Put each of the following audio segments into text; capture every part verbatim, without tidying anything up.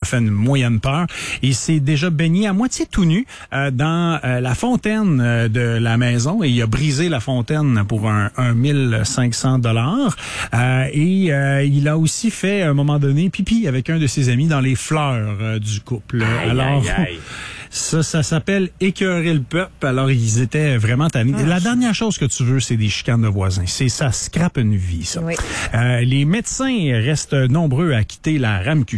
fait une moyenne peur. Il s'est déjà baigné à moitié tout nu euh, dans euh, la fontaine euh, de la maison et il a brisé la fontaine pour un, un mille cinq cents dollars. Euh, et euh, il a aussi fait, à un moment donné, pipi avec un de ses amis dans les fleurs euh, du couple. Aïe, Alors, aïe, aïe. ça, ça s'appelle écœurer le peuple. Alors, ils étaient vraiment tannés. Ah, la dernière chose que tu veux, c'est des chicanes de voisins. C'est ça scrape une vie, ça. Oui. Euh, les médecins restent nombreux à quitter la RAMQ.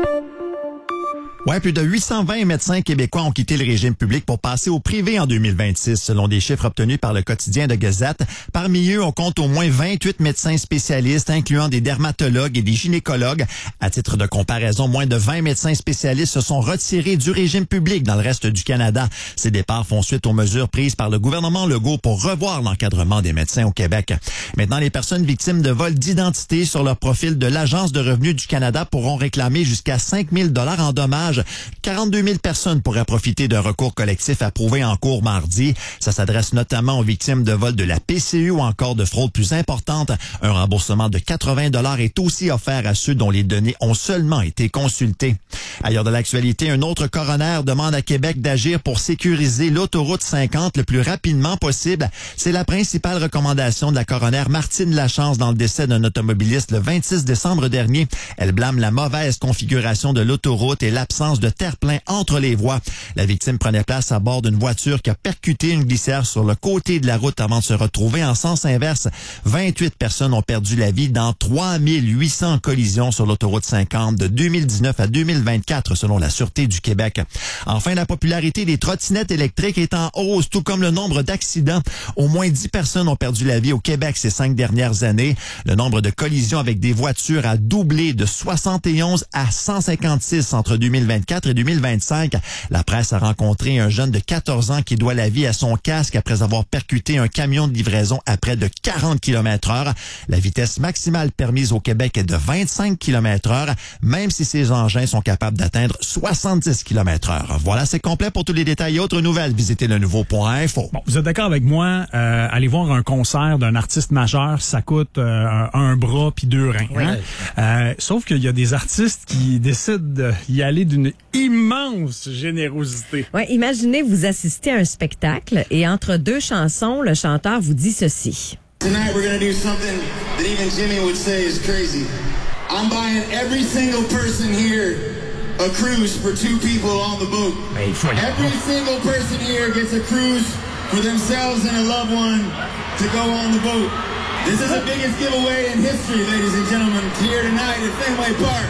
Ouais, plus de huit cent vingt médecins québécois ont quitté le régime public pour passer au privé en deux mille vingt-six, selon des chiffres obtenus par le quotidien de Gazette. Parmi eux, on compte au moins vingt-huit médecins spécialistes, incluant des dermatologues et des gynécologues. À titre de comparaison, moins de vingt médecins spécialistes se sont retirés du régime public dans le reste du Canada. Ces départs font suite aux mesures prises par le gouvernement Legault pour revoir l'encadrement des médecins au Québec. Maintenant, les personnes victimes de vols d'identité sur leur profil de l'Agence de revenus du Canada pourront réclamer jusqu'à cinq mille dollars en dommages. quarante-deux mille personnes pourraient profiter d'un recours collectif approuvé en cours mardi. Ça s'adresse notamment aux victimes de vols de la P C U ou encore de fraudes plus importantes. Un remboursement de quatre-vingts dollars est aussi offert à ceux dont les données ont seulement été consultées. Ailleurs de l'actualité, un autre coroner demande à Québec d'agir pour sécuriser l'autoroute cinquante le plus rapidement possible. C'est la principale recommandation de la coroner Martine Lachance dans le décès d'un automobiliste le vingt-six décembre dernier. Elle blâme la mauvaise configuration de l'autoroute et l'absence de terre-plein entre les voies. La victime prenait place à bord d'une voiture qui a percuté une glissière sur le côté de la route avant de se retrouver en sens inverse. vingt-huit personnes ont perdu la vie dans trois mille huit cents collisions sur l'autoroute cinquante de deux mille dix-neuf à deux mille vingt-quatre, selon la Sûreté du Québec. Enfin, la popularité des trottinettes électriques est en hausse, tout comme le nombre d'accidents. Au moins dix personnes ont perdu la vie au Québec ces cinq dernières années. Le nombre de collisions avec des voitures a doublé de soixante et onze à cent cinquante-six entre deux mille vingt-quatre et deux mille vingt-cinq. La presse a rencontré un jeune de quatorze ans qui doit la vie à son casque après avoir percuté un camion de livraison à près de quarante kilomètres heure. La vitesse maximale permise au Québec est de vingt-cinq kilomètres heure, même si ces engins sont capables d'atteindre soixante-dix kilomètres heure. Voilà, c'est complet. Pour tous les détails et autres nouvelles, visitez le nouveau point info. Bon, vous êtes d'accord avec moi, euh, aller voir un concert d'un artiste majeur, ça coûte euh, un, un bras puis deux reins. Oui. Hein? Euh, sauf qu'il y a des artistes qui décident d'y aller d'une immense générosité. Ouais, imaginez, vous assistez à un spectacle et entre deux chansons, le chanteur vous dit ceci. Tonight we're gonna do something that even Jimmy would say is crazy. I'm buying every single person here a cruise for two people on the boat. Ben, il faut y Every single person here gets a cruise for themselves and a loved one to go on the boat. This is the biggest giveaway in history, ladies and gentlemen, here tonight at Fenway Park.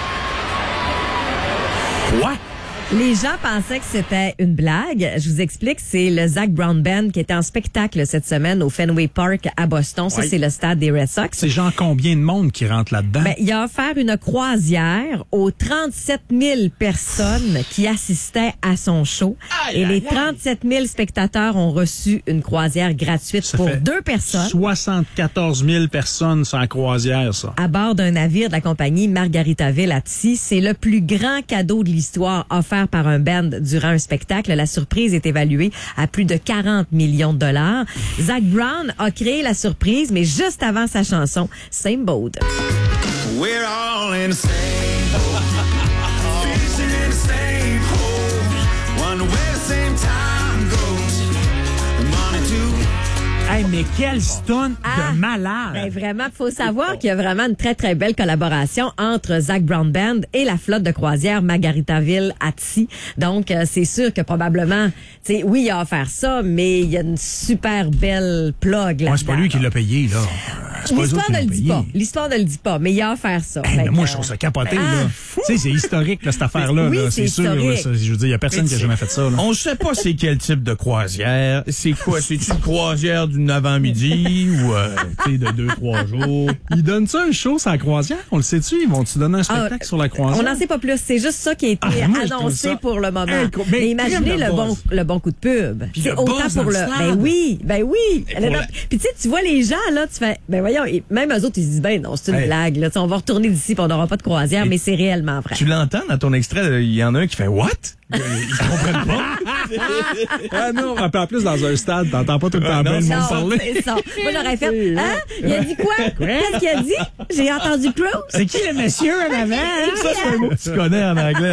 Quoi? Les gens pensaient que c'était une blague. Je vous explique, c'est le Zac Brown Band qui était en spectacle cette semaine au Fenway Park à Boston. Ça, Ouais. c'est le stade des Red Sox. C'est genre combien de monde qui rentre là-dedans? Ben, il a offert une croisière aux trente-sept mille personnes qui assistaient à son show. Aïe, Et les aïe, aïe. trente-sept mille spectateurs ont reçu une croisière gratuite Ça pour fait deux personnes soixante-quatorze mille personnes sur la croisière, ça. à bord d'un navire de la compagnie Margaritaville à Tsi. C'est le plus grand cadeau de l'histoire offert par un band durant un spectacle. La surprise est évaluée à plus de quarante millions de dollars. Zac Brown a créé la surprise, mais juste avant sa chanson Same Boat. We're all in the same boat. Fishing in the same hole. Wonder where the same time goes. Money too. Hey, mais quel stunt Ah! de malade! Ben vraiment, faut savoir qu'il y a vraiment une très, très belle collaboration entre Zac Brown Band et la flotte de croisière Margaritaville à Tsi. Donc, euh, c'est sûr que probablement, tu sais, oui, il a offert ça, mais il y a une super belle plug là. Ouais, c'est pas lui qui l'a payé, là. C'est pas eux L'histoire autres qui ne le l'ont dit payé. pas. L'histoire ne le dit pas, mais il a offert ça. Hey, Fait mais que, moi, je trouve ça capoté, ah, là. fou! Tu sais, c'est historique, là, cette affaire-là. Oui, là. c'est sûr. Là, historique. ça, je veux dire, il y a personne Mais qui a tu- jamais fait ça, là. On sait pas c'est quel type de croisière. C'est quoi? C'est une croisière d'une avant-midi ou euh, tu sais, de deux, trois jours? Ils donnent ça un show sur la croisière? On le sait-tu? Ils vont-tu donner un spectacle Ah, sur la croisière? On n'en sait pas plus. C'est juste ça qui a été Ah, moi, je trouve annoncé ça pour le moment. incroyable. Mais Mais imaginez crème de le bon, buzz. le bon coup de pub. Puis C'est le autant buzz pour dans le. le stade. Ben oui, ben oui. Et pour la- Puis tu sais, tu vois les gens là, tu fais, ben voyons, et même eux autres ils se disent, ben non, c'est une Hey. blague. Là, Tu sais, on va retourner d'ici, puis on n'aura pas de croisière, Et- mais c'est réellement vrai. Tu l'entends dans ton extrait, il y en a un qui fait What? Ils comprennent pas. Ah non, en plus, dans un stade, t'entends pas tout le temps Ah, non, bien le monde Non, parler. c'est ça. Moi j'aurais fait, hein? Il a dit quoi? Qu'est-ce qu'il a dit? J'ai entendu Cruise. C'est qui le monsieur en avant? Ça, c'est un mot que tu connais en anglais.